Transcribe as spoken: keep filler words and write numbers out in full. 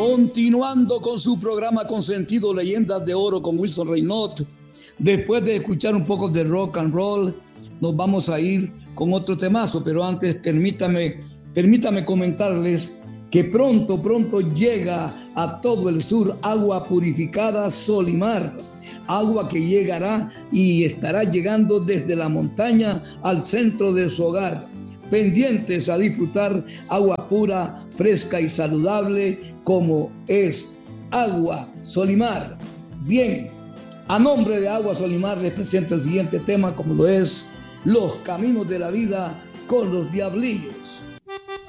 Continuando con su programa Consentido Leyendas de Oro con Wilson Reynot, después de escuchar un poco de rock and roll, nos vamos a ir con otro temazo, pero antes permítame, permítame comentarles que pronto, pronto llega a todo el sur agua purificada Solimar, agua que llegará y estará llegando desde la montaña al centro de su hogar. Pendientes a disfrutar agua pura, fresca y saludable como es Agua Solimar. Bien, a nombre de Agua Solimar les presento el siguiente tema como lo es Los Caminos de la Vida con los Diablillos.